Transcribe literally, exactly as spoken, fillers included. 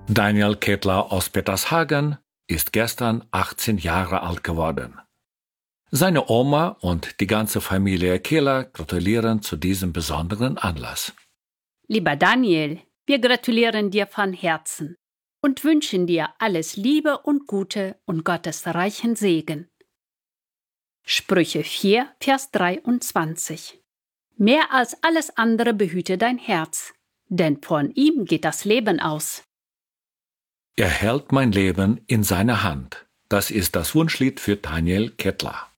Daniel Kettler aus Petershagen ist gestern achtzehn Jahre alt geworden. Seine Oma und die ganze Familie Kettler gratulieren zu diesem besonderen Anlass. Lieber Daniel, wir gratulieren dir von Herzen und wünschen dir alles Liebe und Gute und Gottes reichen Segen. Sprüche vier, Vers dreiundzwanzig. Mehr als alles andere behüte dein Herz, denn von ihm geht das Leben aus. Er hält mein Leben in seiner Hand. Das ist das Wunschlied für Daniel Kettler.